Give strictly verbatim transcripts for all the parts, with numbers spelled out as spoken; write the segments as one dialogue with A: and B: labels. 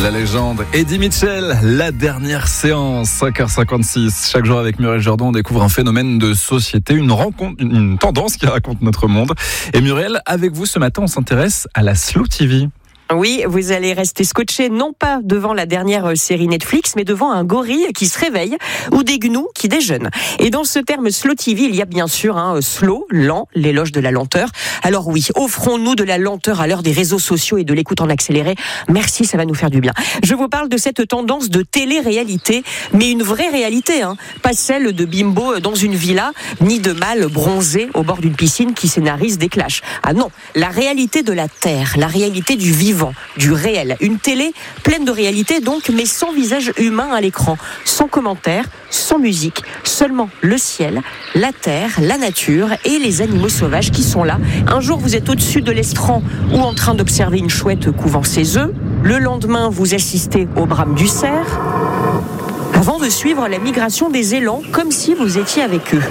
A: La légende Eddie Mitchell, la dernière séance, cinq heures cinquante-six. Chaque jour avec Muriel Jourdan, on découvre un phénomène de société, une rencontre, une tendance qui raconte notre monde. Et Muriel, avec vous ce matin, on s'intéresse à la Slow T V.
B: Oui, vous allez rester scotché non pas devant la dernière série Netflix, mais devant un gorille qui se réveille ou des gnous qui déjeunent. Et dans ce terme Slow T V, il y a bien sûr un hein, slow, lent, l'éloge de la lenteur. Alors oui, offrons-nous de la lenteur à l'heure des réseaux sociaux et de l'écoute en accéléré. Merci, ça va nous faire du bien. Je vous parle de cette tendance de télé-réalité, mais une vraie réalité, hein, pas celle de bimbo dans une villa, ni de mâle bronzé au bord d'une piscine qui scénarise des clashs. Ah non, la réalité de la terre, la réalité du vivant, du réel. Une télé pleine de réalité donc, mais sans visage humain à l'écran, sans commentaires, sans musique, seulement le ciel, la terre, la nature et les animaux sauvages qui sont là. Un jour, vous êtes au-dessus de l'estran ou en train d'observer une chouette couvant ses œufs. Le lendemain, vous assistez au brame du cerf, avant de suivre la migration des élans, comme si vous étiez avec eux.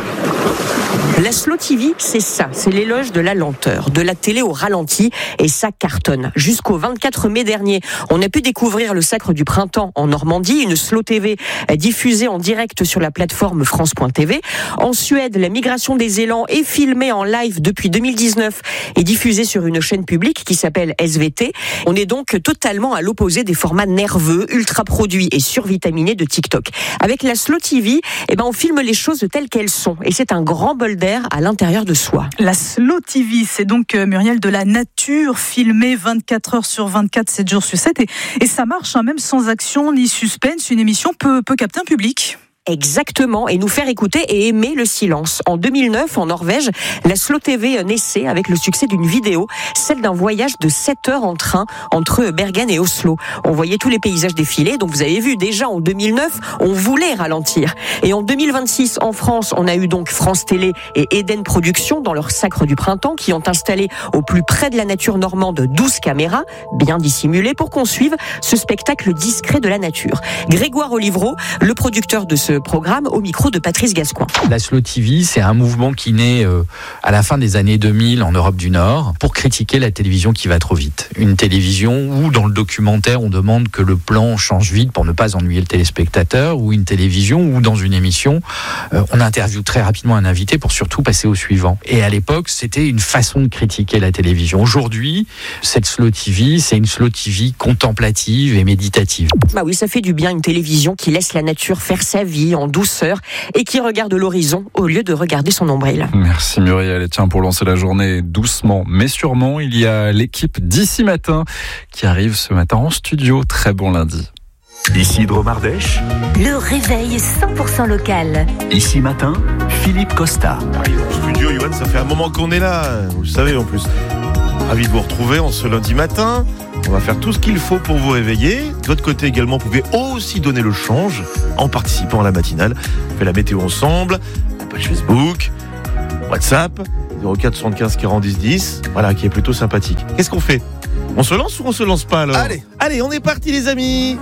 B: La Slow T V, c'est ça, c'est l'éloge de la lenteur, de la télé au ralenti, et ça cartonne. Jusqu'au vingt-quatre mai dernier, on a pu découvrir le Sacre du Printemps en Normandie, une Slow T V diffusée en direct sur la plateforme France point T V. En Suède, la migration des élans est filmée en live depuis deux mille dix-neuf et diffusée sur une chaîne publique qui s'appelle S V T. On est donc totalement à l'opposé des formats nerveux, ultra produits et survitaminés de TikTok. Avec la Slow T V, eh ben on filme les choses telles qu'elles sont, et c'est un grand bol d'air à l'intérieur de soi.
C: La Slow T V, c'est donc, euh, Muriel, de la nature filmée vingt-quatre heures sur vingt-quatre, sept jours sur sept, et, et ça marche, hein, même sans action ni suspense. Une émission peut, peut capter un public.
B: Exactement, et nous faire écouter et aimer le silence. En deux mille neuf, en Norvège, la Slow T V naissait avec le succès d'une vidéo, celle d'un voyage de sept heures en train entre Bergen et Oslo. On voyait tous les paysages défiler, donc vous avez vu, déjà en deux mille neuf, on voulait ralentir. Et en deux mille vingt-six, en France, on a eu donc France Télé et Eden Productions dans leur Sacre du Printemps, qui ont installé au plus près de la nature normande douze caméras, bien dissimulées, pour qu'on suive ce spectacle discret de la nature. Grégoire Olivreau, le producteur de ce programme, au micro de Patrice Gascoin.
D: La Slow T V, c'est un mouvement qui naît euh, à la fin des années deux mille en Europe du Nord pour critiquer la télévision qui va trop vite. Une télévision où, dans le documentaire, on demande que le plan change vite pour ne pas ennuyer le téléspectateur, ou une télévision où, dans une émission, euh, on interviewe très rapidement un invité pour surtout passer au suivant. Et à l'époque, c'était une façon de critiquer la télévision. Aujourd'hui, cette Slow T V, c'est une Slow T V contemplative et méditative.
B: Bah oui, ça fait du bien, une télévision qui laisse la nature faire sa vie en douceur et qui regarde l'horizon au lieu de regarder son nombril.
A: Merci Muriel. Et tiens, pour lancer la journée doucement mais sûrement, il y a l'équipe d'Ici Matin qui arrive ce matin en studio. Très bon lundi.
E: Ici Dromardèche.
F: Le réveil cent pour cent local.
E: Ici Matin, Philippe Costa.
G: Arrive en studio, Yoann, ça fait un moment qu'on est là, vous le savez en plus. Ravi de vous retrouver en ce lundi matin. On va faire tout ce qu'il faut pour vous réveiller. De votre côté également, vous pouvez aussi donner le change en participant à la matinale. On fait la météo ensemble, la page Facebook, WhatsApp, zéro quatre soixante-quinze quarante dix dix, voilà, qui est plutôt sympathique. Qu'est-ce qu'on fait ? On se lance ou on se lance pas alors ? Allez, allez, on est parti les amis.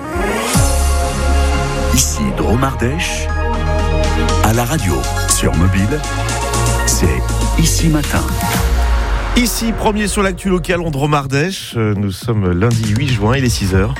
E: Ici Dromardèche, à la radio, sur mobile, c'est Ici Matin.
G: Ici, premier sur l'actu locale en Dromardèche. Nous sommes lundi huit juin, il est six heures.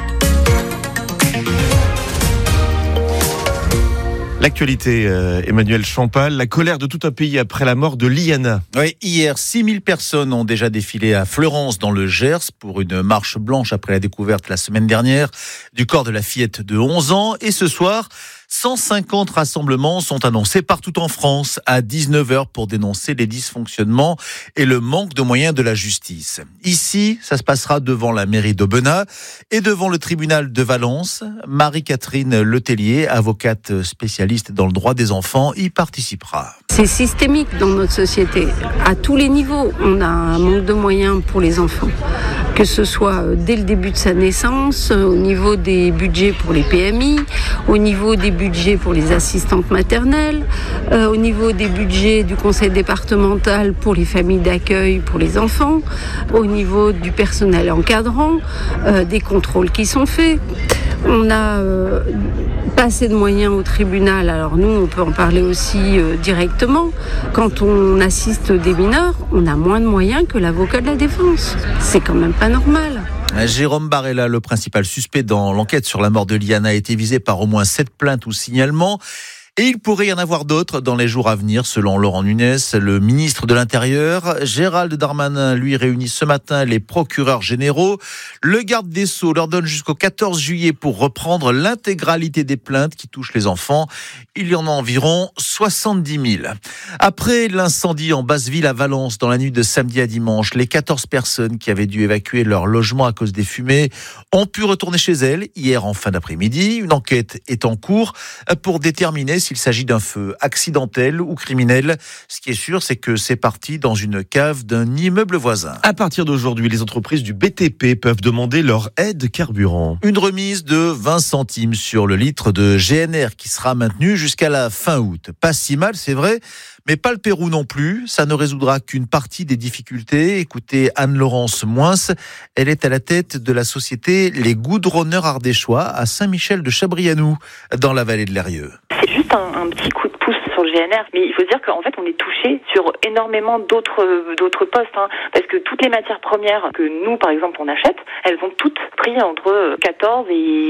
G: L'actualité, euh, Emmanuel Champal, la colère de tout un pays après la mort de Liana.
H: Oui, hier, six mille personnes ont déjà défilé à Fleurance dans le Gers pour une marche blanche après la découverte la semaine dernière du corps de la fillette de onze ans. Et ce soir, cent cinquante rassemblements sont annoncés partout en France à dix-neuf heures pour dénoncer les dysfonctionnements et le manque de moyens de la justice. Ici, ça se passera devant la mairie d'Aubenas et devant le tribunal de Valence. Marie-Catherine Letellier, avocate spécialiste dans le droit des enfants, y participera.
I: C'est systémique dans notre société. À tous les niveaux, on a un manque de moyens pour les enfants. Que ce soit dès le début de sa naissance, au niveau des budgets pour les P M I, au niveau des budgets pour les assistantes maternelles, euh, au niveau des budgets du conseil départemental pour les familles d'accueil pour les enfants, au niveau du personnel encadrant, euh, des contrôles qui sont faits. On a euh, pas assez de moyens au tribunal, alors nous on peut en parler aussi euh, directement. Quand on assiste des mineurs, on a moins de moyens que l'avocat de la défense. C'est quand même pas normal.
H: Jérôme Barella, le principal suspect dans l'enquête sur la mort de Liana, a été visé par au moins sept plaintes ou signalements. Et il pourrait y en avoir d'autres dans les jours à venir, selon Laurent Nunez, le ministre de l'Intérieur. Gérald Darmanin, lui, réunit ce matin les procureurs généraux. Le garde des Sceaux leur donne jusqu'au quatorze juillet pour reprendre l'intégralité des plaintes qui touchent les enfants. Il y en a environ soixante-dix mille. Après l'incendie en Basse-Ville à Valence dans la nuit de samedi à dimanche, les quatorze personnes qui avaient dû évacuer leur logement à cause des fumées ont pu retourner chez elles hier en fin d'après-midi. Une enquête est en cours pour déterminer s'il s'agit d'un feu accidentel ou criminel. Ce qui est sûr, c'est que c'est parti dans une cave d'un immeuble voisin.
G: À partir d'aujourd'hui, les entreprises du B T P peuvent demander leur aide carburant.
H: Une remise de vingt centimes sur le litre de G N R qui sera maintenue jusqu'à la fin août. Pas si mal, c'est vrai, mais pas le Pérou non plus. Ça ne résoudra qu'une partie des difficultés. Écoutez Anne-Laurence Moins, elle est à la tête de la société Les Goudronneurs Ardéchois à Saint-Michel-de-Chabrianou, dans la vallée de l'Eyrieux.
J: C'est juste un, un petit coup de pouce sur le G N R, mais il faut dire qu'en fait on est touché sur énormément d'autres d'autres postes, hein, parce que toutes les matières premières que nous par exemple on achète, elles ont toutes pris entre quatorze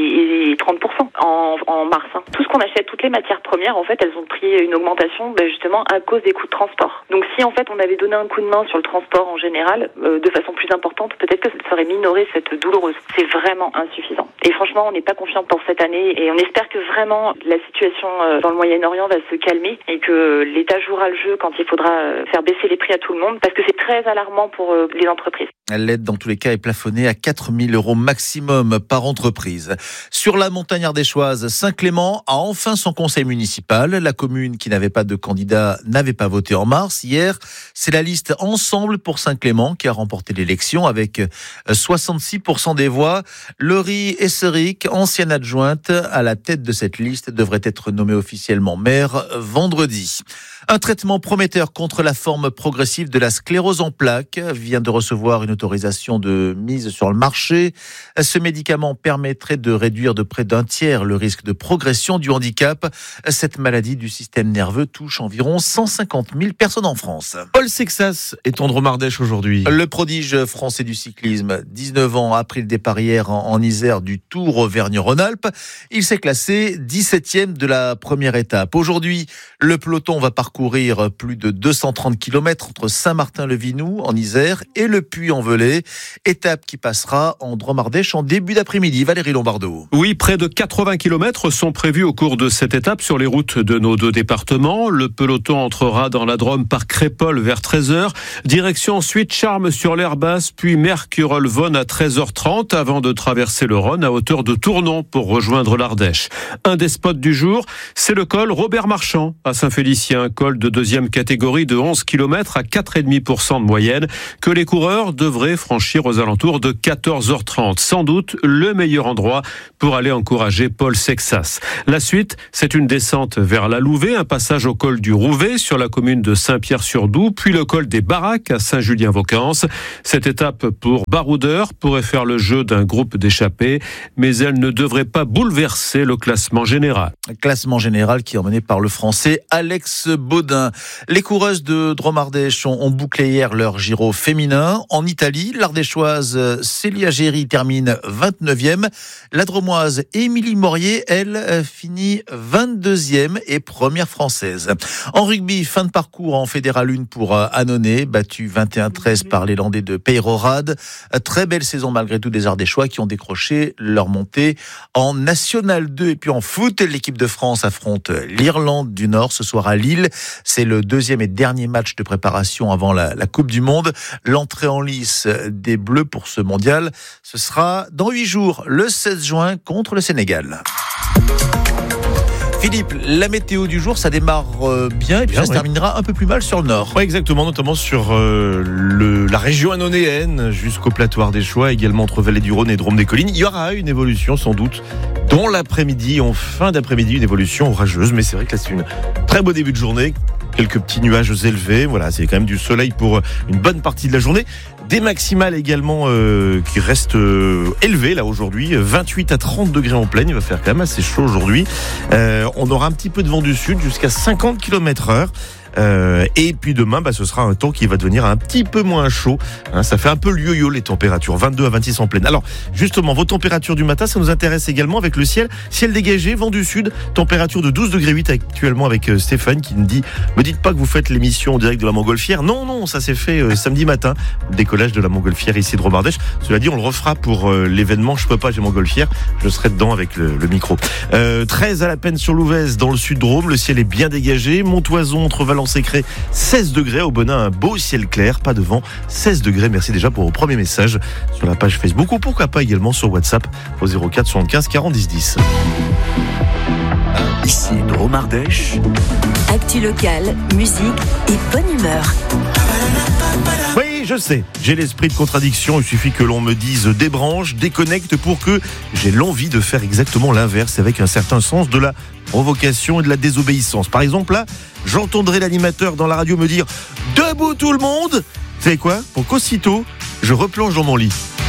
J: et trente pour cent en, en mars. Hein. Tout ce qu'on achète, toutes les matières premières, en fait elles ont pris une augmentation ben, justement à cause des coûts de transport. Donc si en fait on avait donné un coup de main sur le transport en général, euh, de façon plus importante, peut-être que ça aurait minoré cette douloureuse. C'est vraiment insuffisant. Et franchement on n'est pas confiant pour cette année et on espère que vraiment la situation dans le Moyen-Orient va se calmer et que l'État jouera le jeu quand il faudra faire baisser les prix à tout le monde, parce que c'est très alarmant pour les entreprises.
H: L'aide, dans tous les cas, est plafonnée à quatre mille euros maximum par entreprise. Sur la montagne ardéchoise, Saint-Clément a enfin son conseil municipal. La commune qui n'avait pas de candidat n'avait pas voté en mars. Hier, c'est la liste Ensemble pour Saint-Clément qui a remporté l'élection avec soixante-six pour cent des voix. Laurie Esseric, ancienne adjointe à la tête de cette liste, devrait être nommée officiellement maire vendredi. Un traitement prometteur contre la forme progressive de la sclérose en plaques vient de recevoir une autorisation de mise sur le marché. Ce médicament permettrait de réduire de près d'un tiers le risque de progression du handicap. Cette maladie du système nerveux touche environ cent cinquante mille personnes en France.
G: Paul Sexas est en Dromardèche aujourd'hui.
H: Le prodige français du cyclisme, dix-neuf ans après le départ hier en, en Isère du Tour Auvergne-Rhône-Alpes, il s'est classé dix-septième de la première étape. Aujourd'hui, le peloton va parcourir plus de deux cent trente kilomètres entre Saint-Martin-le-Vinoux en Isère et le Puy-en-Velay. Étape qui passera en Dromardèche en début d'après-midi. Valérie Lombardo.
K: Oui, près de quatre-vingts kilomètres sont prévus au cours de cette étape sur les routes de nos deux départements. Le peloton entrera dans la Drôme par Crépol vers treize heures. Direction ensuite Charmes-sur-l'Herbasse, puis Mercurolles-Vonne à treize heures trente avant de traverser le Rhône à hauteur de Tournon pour rejoindre l'Ardèche. Un des spots du jour, c'est le col Robert Marchand à Saint-Félicien, col de deuxième catégorie de onze kilomètres à quatre virgule cinq pour cent de moyenne que les coureurs devraient franchir aux alentours de quatorze heures trente. Sans doute le meilleur endroit pour aller encourager Paul Sexas. La suite, c'est une descente vers la Louvet, un passage au col du Rouvet sur la commune de Saint-Pierre-sur-Doubs, puis le col des Baraques à Saint-Julien-Vaucance. Cette étape pour baroudeurs pourrait faire le jeu d'un groupe d'échappés, mais elle ne devrait pas bouleverser le classement général.
H: Classement général qui est emmené par le Français Alex Baudin. Les coureuses de Dromardèche ont bouclé hier leur Giro féminin. En Italie, l'Ardéchoise Célia Géry termine vingt-neuvième. La Dromoise Émilie Morier, elle, finit vingt-deuxième et première française. En rugby, fin de parcours en Fédéral un pour Annonay, battu vingt et un treize par les Landais de Peyrorade. Très belle saison malgré tout des Ardéchois qui ont décroché leur montée en National deux. Et puis en foot, l'équipe de France affronte l'Irlande du Nord ce soir à Lille. C'est le deuxième et dernier match de préparation avant la, la Coupe du Monde. L'entrée en lice des Bleus pour ce mondial, ce sera dans huit jours, le seize juin, contre le Sénégal. Philippe, la météo du jour, ça démarre bien et puis bien, ça oui. se terminera un peu plus mal sur le nord.
G: Oui, exactement, notamment sur euh, le, la région annonayenne jusqu'au plateau ardéchois, également entre Vallée du Rhône et Drôme des Collines. Il y aura une évolution sans doute dans l'après-midi, en fin d'après-midi, une évolution orageuse. Mais c'est vrai que là, c'est une très beau début de journée. Quelques petits nuages élevés. Voilà, c'est quand même du soleil pour une bonne partie de la journée. Des maximales également euh, qui restent euh, élevées là aujourd'hui. vingt-huit à trente degrés en pleine. Il va faire quand même assez chaud aujourd'hui. Euh, on aura un petit peu de vent du sud jusqu'à cinquante kilomètres heure. Euh, et puis demain, bah, ce sera un temps qui va devenir un petit peu moins chaud. Hein, ça fait un peu le yo-yo les températures, vingt-deux à vingt-six en pleine. Alors justement, vos températures du matin, ça nous intéresse également avec le ciel. Ciel dégagé, vent du sud, température de douze degrés huit actuellement avec euh, Stéphane qui nous dit « Me dites pas que vous faites l'émission en direct de la Montgolfière ». Non, non, ça s'est fait euh, samedi matin, le décollage de la Montgolfière ici de Romardèche. Cela dit, on le refera pour euh, l'événement Je peux pas, j'ai Montgolfière. Je serai dedans avec le, le micro. Euh, treize à la peine sur l'Ouvèze, dans le sud de Rome. Le ciel est bien dégagé. Montoison entre Valence et Cré, seize degrés. Au Bonin, un beau ciel clair, pas de vent, seize degrés. Merci déjà pour vos premiers messages sur la page Facebook ou pourquoi pas également sur WhatsApp au zéro quatre soixante-quinze quarante dix dix.
E: Ici Dromardèche.
F: Actu locale, musique et bonne humeur.
G: Oui, je sais, j'ai l'esprit de contradiction. Il suffit que l'on me dise débranche, déconnecte pour que j'ai l'envie de faire exactement l'inverse avec un certain sens de la provocation et de la désobéissance. Par exemple, là, j'entendrai l'animateur dans la radio me dire « Debout tout le monde !» Vous savez quoi ? Pour qu'aussitôt, je replonge dans mon lit.